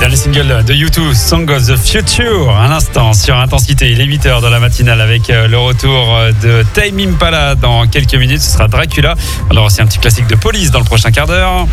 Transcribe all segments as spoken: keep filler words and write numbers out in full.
Le single de U deux, Song of the Future, à l'instant sur Intensité. Il est huit heures dans la matinale avec le retour de Tame Impala dans quelques minutes. Ce sera Dracula. Alors c'est un petit classique de Police dans le prochain quart d'heure.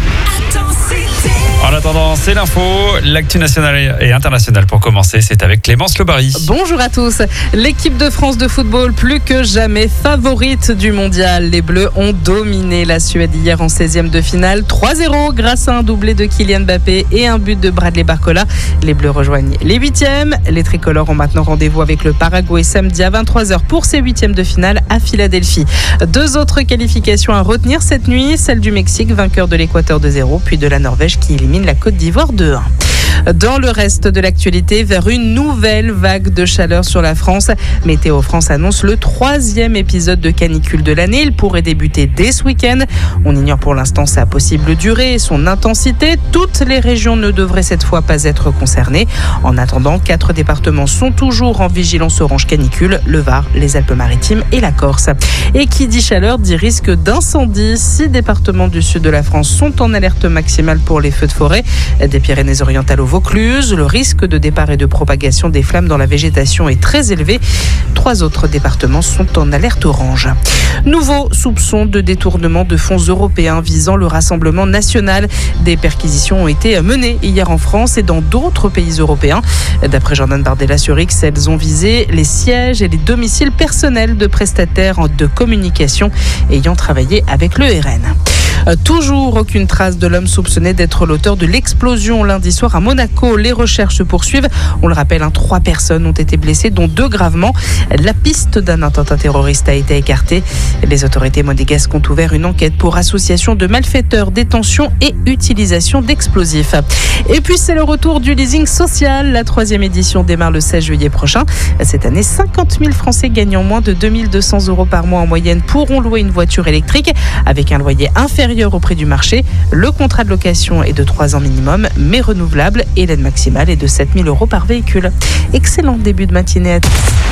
En attendant, c'est l'info, l'actu nationale et internationale pour commencer, c'est avec Clémence Lobary. Bonjour à tous. L'équipe de France de football, plus que jamais favorite du mondial. Les Bleus ont dominé la Suède hier en seizième de finale, trois zéro grâce à un doublé de Kylian Mbappé et un but de Bradley Barcola. Les Bleus rejoignent les huitièmes. Les tricolores ont maintenant rendez-vous avec le Paraguay samedi à vingt-trois heures pour ces huitièmes de finale à Philadelphie. Deux autres qualifications à retenir cette nuit, celle du Mexique, vainqueur de l'Équateur deux zéro, puis de la Norvège qui élimine la Côte d'Ivoire deux un. Dans le reste de l'actualité, vers une nouvelle vague de chaleur sur la France. Météo France annonce le troisième épisode de canicule de l'année. Il pourrait débuter dès ce week-end. On ignore pour l'instant sa possible durée et son intensité. Toutes les régions ne devraient cette fois pas être concernées. En attendant, quatre départements sont toujours en vigilance orange canicule, le Var, les Alpes-Maritimes et la Corse. Et qui dit chaleur dit risque d'incendie. Six départements du sud de la France sont en alerte maximale pour les feux de forêt. Des Pyrénées-Orientales au Vaucluse, le risque de départ et de propagation des flammes dans la végétation est très élevé. Trois autres départements sont en alerte orange. Nouveau soupçon de détournement de fonds européens visant le Rassemblement national. Des perquisitions ont été menées hier en France et dans d'autres pays européens. D'après Jordan Bardella sur X, elles ont visé les sièges et les domiciles personnels de prestataires de communication ayant travaillé avec le R N. Toujours aucune trace de l'homme soupçonné d'être l'auteur de l'explosion lundi soir à Monaco. Les recherches se poursuivent. On le rappelle, hein, trois personnes ont été blessées, dont deux gravement. La piste d'un attentat terroriste a été écartée. Les autorités monégasques ont ouvert une enquête pour association de malfaiteurs, détention et utilisation d'explosifs. Et puis c'est le retour du leasing social. La troisième édition démarre le seize juillet prochain. Cette année, cinquante mille Français gagnant moins de deux mille deux cents euros par mois en moyenne pourront louer une voiture électrique avec un loyer inférieur au prix du marché. Le contrat de location est de trois ans minimum, mais renouvelable, et l'aide maximale est de sept mille euros par véhicule. Excellent début de matinée.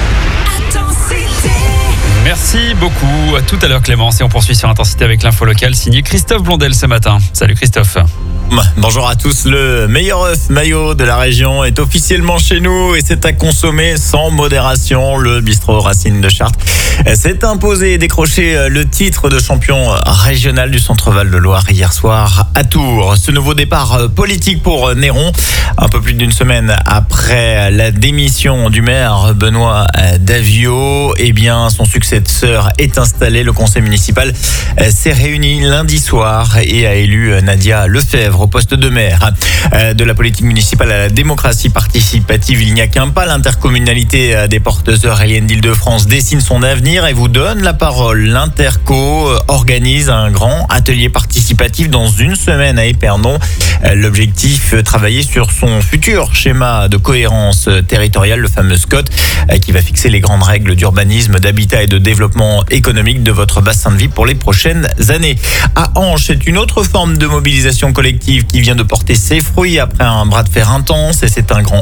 Merci beaucoup. À tout à l'heure Clémence et on poursuit sur Intensité avec l'info locale signé Christophe Blondel ce matin. Salut Christophe. Bonjour à tous, le meilleur œuf maillot de la région est officiellement chez nous et c'est à consommer sans modération. Le bistrot Racine de Chartres s'est imposé et décroché le titre de champion régional du Centre-Val de Loire hier soir à Tours. Ce nouveau départ politique pour Néron, un peu plus d'une semaine après la démission du maire Benoît Daviot, eh bien son successeur est installé. Le conseil municipal s'est réuni lundi soir et a élu Nadia Lefebvre au poste de maire. De la politique municipale à la démocratie participative, il n'y a qu'un pas. L'intercommunalité des porteurs éoliennes d'Île-de-France dessine son avenir et vous donne la parole. L'Interco organise un grand atelier participatif dans une semaine à Épernon. L'objectif, travailler sur son futur schéma de cohérence territoriale, le fameux S C O T, qui va fixer les grandes règles d'urbanisme, d'habitat et de développement économique de votre bassin de vie pour les prochaines années. À Ange, c'est une autre forme de mobilisation collective qui vient de porter ses fruits après un bras de fer intense et c'est un grand